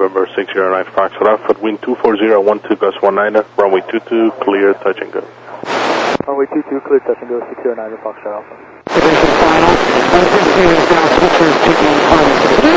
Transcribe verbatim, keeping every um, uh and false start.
November six zero nine Foxtrot Alpha, wind two four zero one two, gust one niner, runway two two, clear, touch and go. Runway two two, clear, touch and go, six zero nine Foxtrot Alpha. Division final.